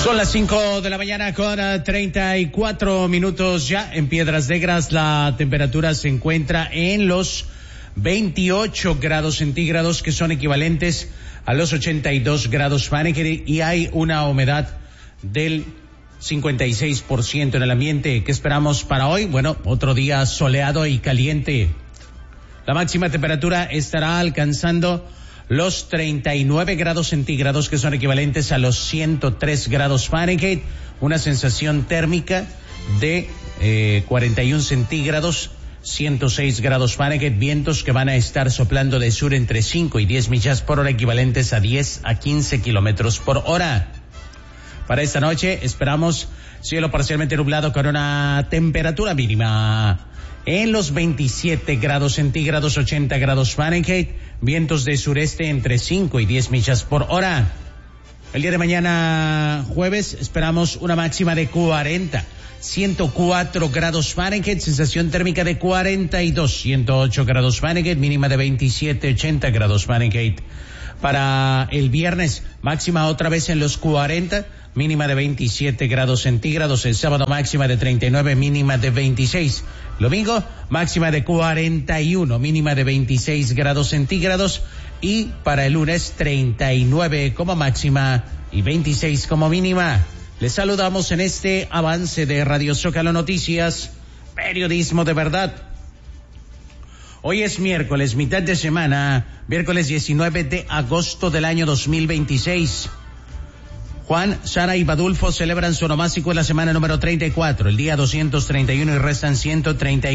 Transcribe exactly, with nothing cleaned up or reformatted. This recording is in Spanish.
Son las cinco de la mañana con uh, treinta y cuatro minutos ya. En Piedras Negras la temperatura se encuentra en los veintiocho grados centígrados, que son equivalentes a los ochenta y dos grados Fahrenheit, y hay una humedad del cincuenta y seis por ciento en el ambiente. ¿Qué esperamos para hoy? Bueno, otro día soleado y caliente. La máxima temperatura estará alcanzando los treinta y nueve grados centígrados, que son equivalentes a los ciento tres grados Fahrenheit, una sensación térmica de eh, cuarenta y uno centígrados, ciento seis grados Fahrenheit, vientos que van a estar soplando de sur entre cinco y diez millas por hora, equivalentes a diez a quince kilómetros por hora. Para esta noche esperamos cielo parcialmente nublado con una temperatura mínima en los veintisiete grados centígrados, ochenta grados Fahrenheit, vientos de sureste entre cinco y diez millas por hora. El día de mañana, jueves, esperamos una máxima de cuarenta, ciento cuatro grados Fahrenheit, sensación térmica de cuarenta y dos, ciento ocho grados Fahrenheit, mínima de veintisiete, ochenta grados Fahrenheit. Para el viernes, máxima otra vez en los cuarenta, mínima de veintisiete grados centígrados. El sábado, máxima de treinta y nueve, mínima de veintiséis. Domingo, máxima de cuarenta y uno, mínima de veintiséis grados centígrados. Y para el lunes, treinta y nueve como máxima y veintiséis como mínima. Les saludamos en este avance de Radio Zócalo Noticias, periodismo de verdad. Hoy es miércoles, mitad de semana, miércoles diecinueve de agosto del año dos mil veintiséis. Juan, Sara y Badulfo celebran su onomástico en la semana número treinta y cuatro, el día doscientos treinta y uno, y restan ciento treinta y